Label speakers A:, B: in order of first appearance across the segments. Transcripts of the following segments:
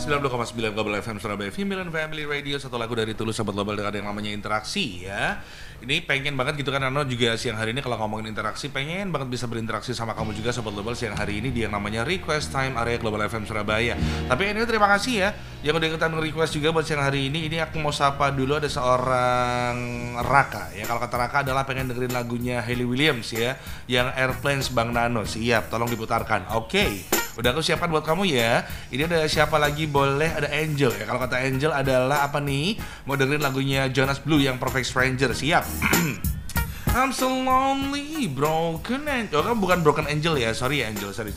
A: 90,9 Global FM Surabaya Female Family Radio. Satu lagu dari Tulus Sobat Global dengan yang namanya Interaksi ya. Ini pengen banget gitu kan, Ano juga siang hari ini kalau ngomongin interaksi, pengen banget bisa berinteraksi sama kamu juga Sobat Global siang hari ini di yang namanya Request Time area Global FM Surabaya. Tapi ini terima kasih ya yang udah ikutan request juga buat siang hari ini. Ini aku mau sapa dulu, ada seorang Raka ya. Kalau kata Raka adalah pengen dengerin lagunya Hayley Williams ya, yang Airplanes Bang Nano. Siap, tolong diputarkan. Oke. Udah aku siapkan buat kamu ya. Ini ada siapa lagi? Boleh ada Angel ya. Kalau kata Angel adalah apa nih? Mau dengerin lagunya Jonas Blue yang Perfect Stranger. Siap. I'm so lonely, broken angel. Oh kan bukan broken angel ya. Sorry ya Angel. Sorry.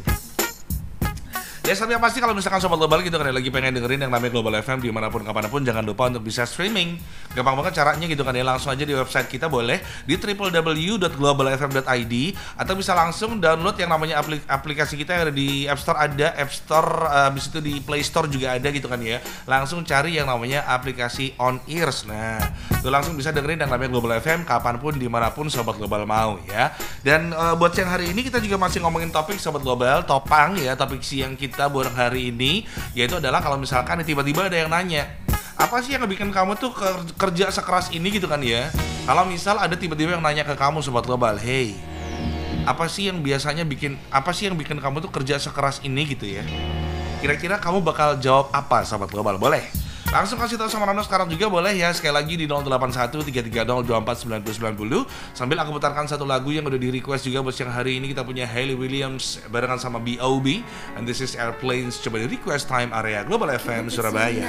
A: Ya tapi yang pasti kalau misalkan Sobat Global gitu kan lagi pengen dengerin yang namanya Global FM dimanapun kapanpun, jangan lupa untuk bisa streaming. Gampang banget caranya gitu kan ya, langsung aja di website kita boleh di www.globalfm.id atau bisa langsung download yang namanya aplikasi kita yang ada di App Store, ada App Store, habis itu di Play Store juga ada gitu kan ya. Langsung cari yang namanya aplikasi On Ears. Nah, itu langsung bisa dengerin yang namanya Global FM kapanpun dimanapun Sobat Global mau ya. Dan buat siang hari ini kita juga masih ngomongin topik Sobat Global, topang ya, topik siang kita buat hari ini yaitu adalah kalau misalkan tiba-tiba ada yang nanya, apa sih yang bikin kamu tuh kerja sekeras ini gitu kan ya. Kalau misal ada tiba-tiba yang nanya ke kamu Sobat Global, hey, apa sih yang bikin kamu tuh kerja sekeras ini gitu ya, kira-kira kamu bakal jawab apa Sobat Global? Boleh langsung kasih tahu sama Rano sekarang juga boleh ya, sekali lagi di 081330249090 sambil aku putarkan satu lagu yang udah di request juga buat siang hari ini. Kita punya Hayley Williams barengan sama B.O.B and this is Airplanes, coba di Request Time area Global FM Surabaya.